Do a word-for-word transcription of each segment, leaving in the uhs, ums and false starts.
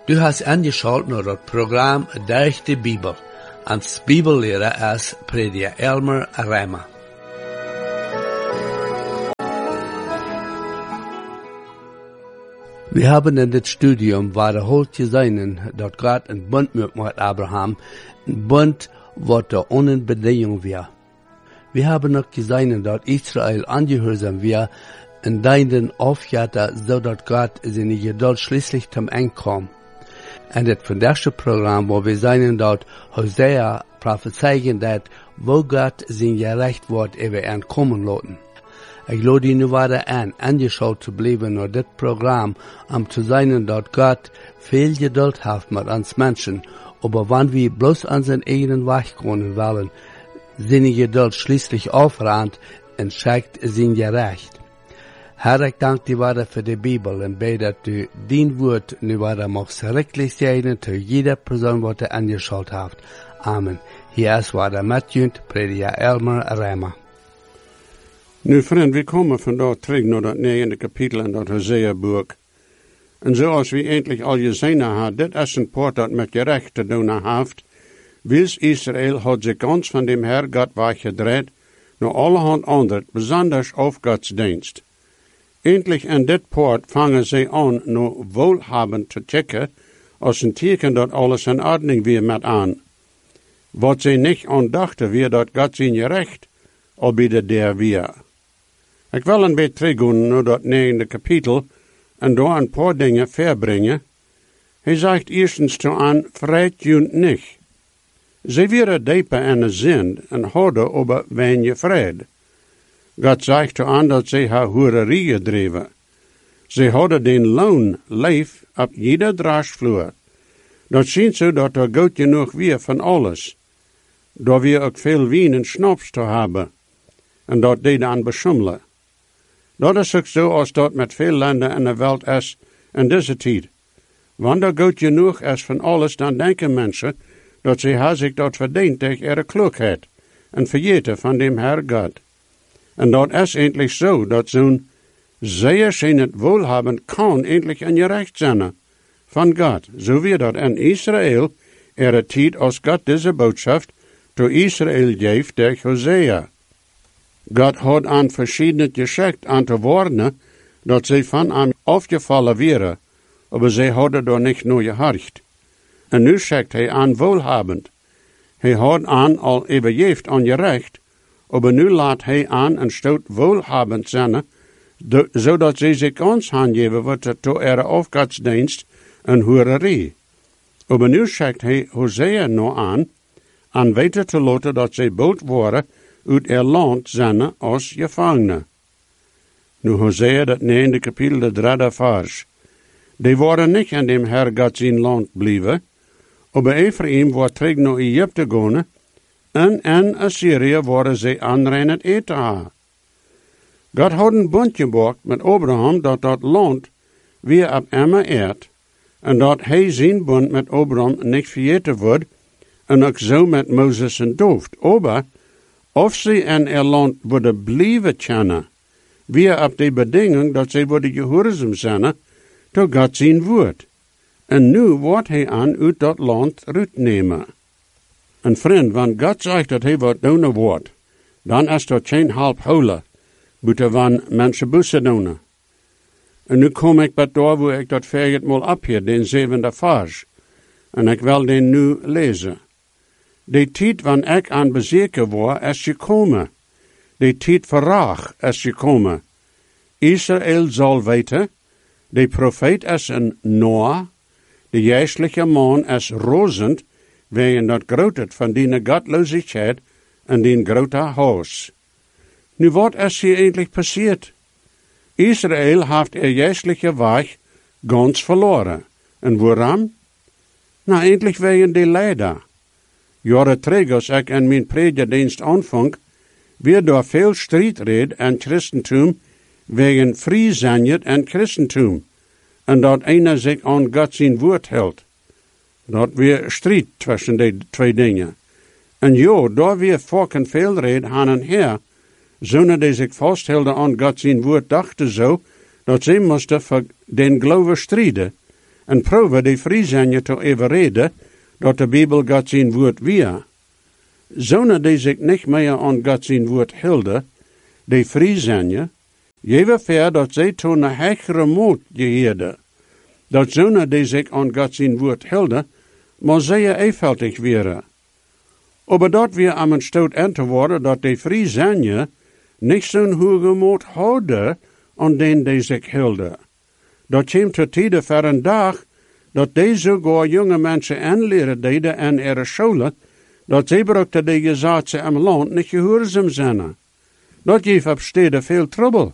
Du hast angeschaut naar het programma Durch de Bibel. Als Bibellehrer is prediker Elmer Rema. Wir haben in dit Studium wiederholt gesehen, dass Gott een Bund mit Abraham, een Bund, wat der ohne Bedingung war. Wir haben noch gesehen, dass Israel angehorsam war, in deinen Aufgabe, so dass Gott seine Geduld schließlich zum Ende kam. En het vandaagse programma, waar we zijn dat Hosea prophezeien dat wo Gott zijn gerecht wordt even aankomen laten. Ik lood je nu verder aan, angeschaut te blijven naar dit programma, om te zijn dat God veel geduld heeft met ons mensen, aber wanneer we bloos aan zijn eigen weg kunnen willen, zijn geduld schließlich aufrand en schijkt zijn gerecht. Herr, ik dank dir weiter für die Bibel und bete, dass du dein Wort nu weiter magst schrecklich sein zu jeder Person, die du angeschaut hast. Amen. Hier ist weiter Matthew, Prediger Elmer Rema. Nu vriend, we komen vandaag terug naar dat negende kapitel in dat Hosea-boek. En zoals we eindelijk al gezien hebben, dit is een poort dat met gerecht te doen heeft. Wils Israël had zich ganz van dem Herr Gott weggedreht, naar allerhand ander, besonders auf Godsdienst. Endlich in dit poort vangen zij aan naar wohlhabend te checken, als een teken dat alles in ordning weer met aan. Wat zij niet aandachten weer dat God zijn gerecht, al bij der weer. Ik wil een beetje teruggaan naar dat negende kapitel en daar een paar dingen verbrengen. Hij zegt eerstens toe aan, vreit junt niet. Zij waren dieper in de zin en hadden over weinig vrede. God zegt toe aan dat zij haar hoererie gedreven. Zij hadden den loon leef op jeder draasvloer. Dat zien ze dat er goed genoeg weer van alles. Dat we ook veel wien en snaps te hebben. En dat die dan beschummelen. Dat is ook zo als dat met veel landen in de wereld is in deze tijd. Wanneer er goed genoeg is van alles, dan denken mensen dat zij haar zich dat verdient tegen ihre kloekheid en vergeten van dem Herr God. En dat is eindelijk zo, dat zo'n zeer zijn het wohlhaben kan eindelijk een gerecht zijn van God. Zo wie dat in Israël er tijd als God deze boodschap door Israël geeft durch Hosea. God had aan verschillende geschikt aan te worden dat zij van hem afgevallen waren, maar zij hadden door niet nur gehorcht. En nu zegt hij aan wohlhabend. Hij had aan al overgeeft aan gerecht, maar nu laat hij aan en stoot wohlhabend zijn, zodat zij zich ons aangeven wordt tot ihre afgodsdienst en hoererie. Maar nu zegt hij Hosea nog aan, aan weten te laten dat zij bood worden uit er land zijn als gevangenen. Nu Hosea, dat negende kapitel, de derde vers. Die worden niet in dem Herr God zijn land blijven, maar Ephraim wordt terug naar Egypte gaan, en in Assyrië worden zij aanrein het eten hebben. God had een bond gemaakt met Abraham dat dat land weer op Emma eert, en dat hij zijn bond met Abraham niet vergeten wordt, en ook zo met Mozes en Dooft. Maar, of zij in er land worden blijven kennen, weer op de beding dat zij worden gehoorzaam zijn, tot God zijn woord. En nu wordt hij aan uit dat land uitnemen. En vriend, wanneer God zegt dat hij wat doen wordt, dan is dat geen half holen, moeten van mensen bussen doen. En nu kom ik bij daar waar ik dat verget mal op hier, den zevende vers. En ik wil den nu lezen. De tijd wanneer ik aan bezeken was, is gekomen. De tijd verraag is gekomen. Israël zal weten, de profeet is een Noah, de geestelijke man is rozend, wegen dat grootheid van die godloosheid en die grote huis. Nu wat is hier eigenlijk passiert? Israël heeft er geestelijke weg ganz verloren. En waarom? Nou, eindelijk wegen de leider. Jaren terug als ik in mijn predikerdienst aanvang, weer door veel strijd en Christentum wegen vrijzinnig en Christentum. En dat einer zich aan God zijn woord hield. Dat weer strijd tussen die twee dingen. En ja, daar weer volken veel red aan en her, zonder die zich vasthielden aan God zijn woord, dachten zo, dat zij moesten voor den geloven strijden. en probeer de Friesenje te overreden dat de Bibel God zijn woord weer. Zonen die zich niet meer aan God zijn woord hielden, de Friesenje, jewe ver dat zij toen een hegere moed geheerden. Dat zonen die zich aan God zijn woord hielden, maar zeer eenvoudig waren. Aber dat weer aan een stoot aan te worden dat de Friesenje niet zo'n hoge moed houden aan den die zich hielden. Dat komt te tijden voor een dag dat deze sogar jonge mensen aanleren deden en ihre scholen, dat zij brukte de gezaten am land niet gehoorzaam zijn. Dat geeft op steden veel trouble.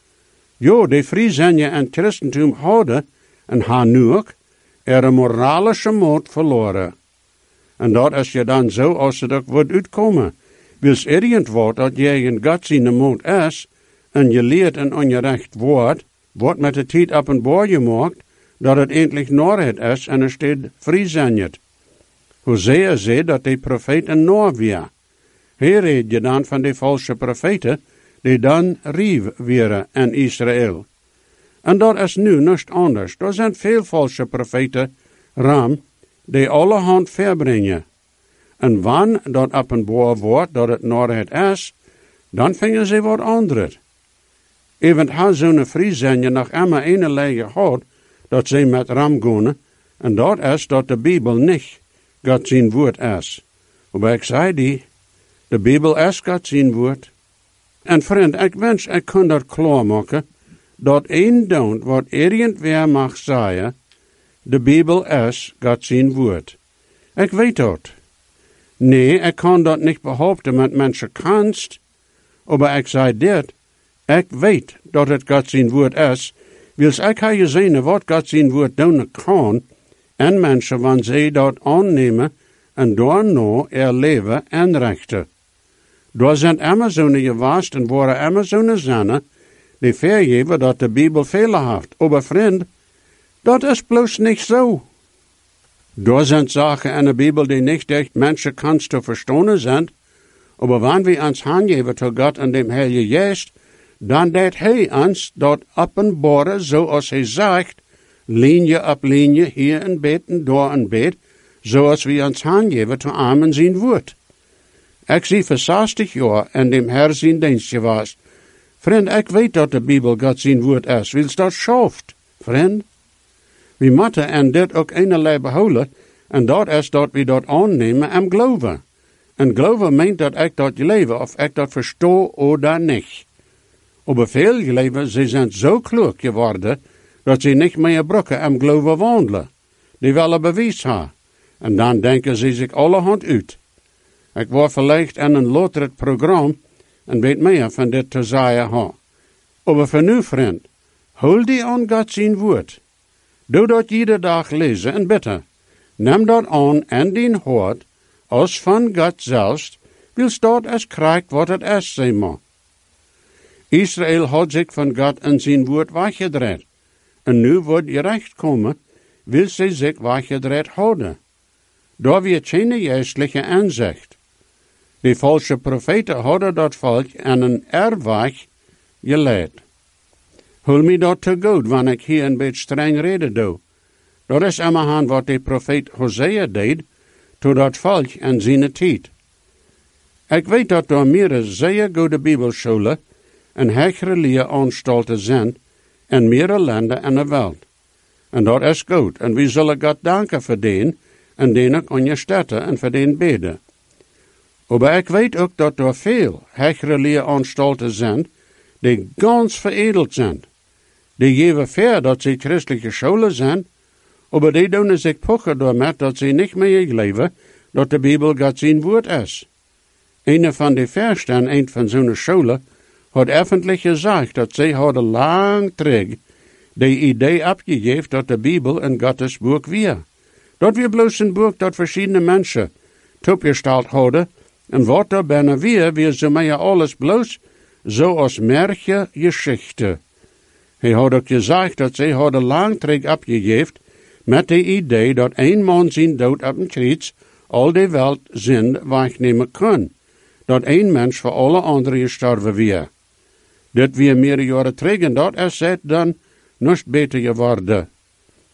Jo, de Friesenje en Christentum houden, en gaan nu ook, ihre moralische moed verloren. En dat is je dan zo als het ook wordt uitkomen. Wils irgendwoord dat jij in God zijn moed is, en je leert een ongerecht woord, wordt met de tijd op een boor gemaakt, dat het eindelijk Norheid is en er staat Friesenjet. Hosea zei dat de profeet een Noor weer. Hier reed je dan van de valse profeten, die dan rief waren in Israël. En dat is nu niet anders. Er zijn veel valse profeten, ram, die allerhand verbrengen. En wanneer dat op een boer wordt dat het Norheid is, dan vingen ze wat anders. Even had zo'n Friesenje nog immer een lege gehad, dat ze met ram gaan, en dat is dat de Bibel niet God zijn woord is. Maar ik zei die, de Bibel is God zijn woord. En vriend, ik wens ik kon dat klaarmaken, dat één don't wat irgendwer mag zeggen, de Bibel is God zijn woord. Ik weet dat. Nee, ik kan dat niet behaupten met mensen kanst, maar ik zei dit, ik weet dat het God zijn woord is, wils ik heb gezien wat God zijn woord doen kan, en mensen wanneer zij dat aannemen en daarna er leven en rechten. Daar zijn immer zo'n gewaast en waren immer zo'n zinnen, die vergeven dat de Bibel Fehler heeft. Maar vriend, dat is bloos niet zo. Daar zijn zaken in de Bibel die niet echt mensen kannst te verstaan zijn, maar wanneer we ons aangeven tot God en dem Heilige Geest, dan deed hij ons dat openbaren zoals hij zegt, linie op linie, hier een beet en daar een beet, zoals we ons aangeven te amen zijn woord. Ik zie voor zestig jaar in dem Herr zijn dienst geweest. Vriend, ik weet dat de Bibel God zijn woord is, wils dat schaft, vriend. We moeten en dit ook eenerlei behouden, en dat is dat we dat aannemen en geloven. En geloven meent dat ik dat leven, of ik dat verstoor of niet. Maar veel geloven, ze zijn zo kloek geworden, dat ze niet meer brokken en geloven wandelen. Die willen bewijs hebben. En dan denken ze zich allerhand uit. Ik word vielleicht in een later programma en weet meer van dit te zeggen ha. Maar voor nu, vriend, hou die aan God zijn woord. Doe dat iedere dag lezen en bidden. Neem dat aan en dien hoort, als van God zelfs, wils dat es krijgt wat het is, zeg maar. Israël had zich van God en zijn woord weggedraaid. En nu wordt je recht komen, wil ze zich weggedraaid houden. Daar weer geen geestelijke aanzicht. De valse profeten hadden dat volk aan een erweg geleid. Hul me dat te goed, wanneer ik hier een beetje streng reden doe. Dat is immerhand wat de profeet Hosea deed, to dat volk en zijn tijd. Ik weet dat er meer zeer goede bibelscholen en hegere leeranstalten zijn in meerdere landen in de wereld. En dat is goed, en we zullen God danken voor den, en den ook aan je steden en voor den beden. Maar ik weet ook dat er veel hegere leeranstalten zijn, die ganz veredeld zijn. Die geven ver dat ze christelijke scholen zijn, maar die doen zich pochen door met dat ze niet meer geloven dat de Bibel God zijn woord is. Een van de versten, een van zo'n scholen, had öffentlich gezegd dat zij hadden lang terug de idee opgegeven dat de Bibel een Gottes boek weer. Dat weer bloos een boek dat verschillende mensen opgesteld hadden, en wat daar bijna weer, weer ze mij alles bloos, zoals merkje geschichte. Hij had ook gezegd dat zij hadden lang terug opgegeven met de idee dat een man zijn dood op een kruis al de wereld zin wegnemen kan. Dat een mens voor alle anderen gestorven weer. Dit weer meerdere jaren terug en dat is het dan nog beter geworden.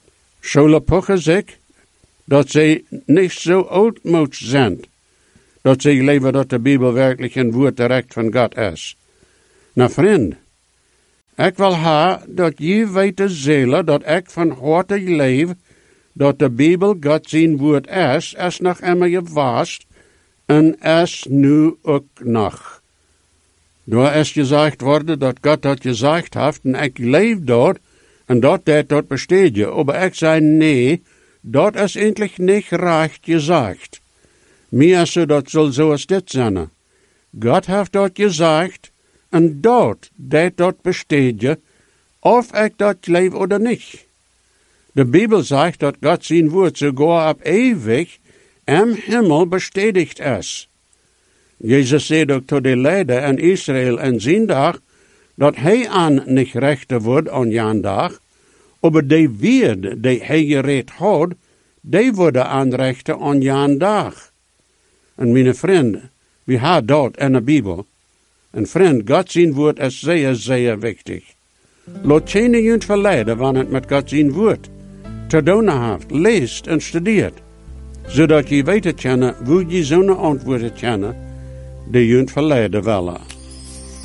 Zullen pochen zich dat zij niet zo oudmoed zijn, dat zij leven dat de Bijbel werkelijk een woord direct van God is. Nou vriend, ik wil ha dat je weten zullen dat ik van harte leef, dat de Bijbel God zijn woord is, is nog immer je vast, en is nu ook nog. Door is gezegd worden dat God dat gezegd heeft, en ik leef dort, en dat dat dat besteed je. Maar ik zei nee, dat is eigenlijk niet recht gezegd. Meer zo dat zal zoals dit zijn. God heeft dat gezegd, en dat, dat dat besteed je, of ik dat leef of niet. De Bijbel zegt dat God zijn woord sogar op eeuwig im Himmel bestätigt is. Jezus zei ook tot de leider in Israël in zijn dag, dat hij aan niet rechter wordt aan jan dag, maar die woord die hij gereed had, die worden aanrechten aan jan dag. En mijn vrienden, we hebben dat in de Bijbel. En vriend, God zijn woord is zeer, zeer wichtig. Laat je niet verleiden wanneer het met God zijn woord te doen heeft, leest en studeert, zodat je weet kennen hoe je zo'n antwoorden kennen die je verleiden willen.